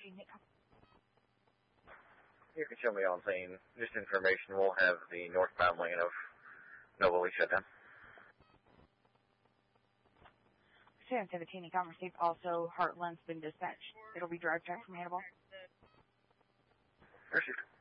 Phoenix. You can show me on scene. Just information. We'll have the northbound lane of Noble shut down. San 17 in Commerce State. Also, Heartland's been dispatched. It'll be drive check from Hannibal. Received.